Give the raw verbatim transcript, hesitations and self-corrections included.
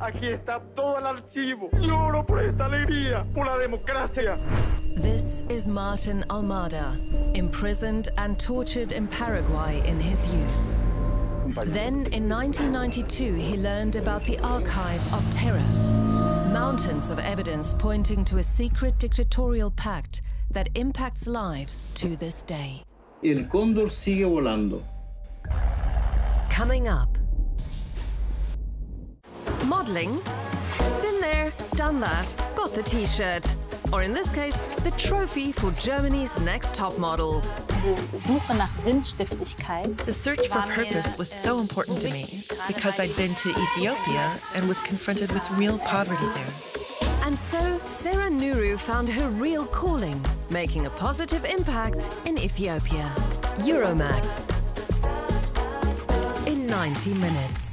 Aquí está todo el archivo. Lloro por esta alegría, por la democracia. This is Martin Almada, imprisoned and tortured in Paraguay in his youth. Then, in nineteen ninety-two, he learned about the Archive of Terror. Mountains of evidence pointing to a secret dictatorial pact that impacts lives to this day. El cóndor sigue volando. Coming up. Modeling? Been there, done that, got the t-shirt. Or in this case, the trophy for Germany's next top model. The search for purpose was so important to me because I'd been to Ethiopia and was confronted with real poverty there. And so, Sarah Nuru found her real calling, making a positive impact in Ethiopia. Euromax. In ninety minutes.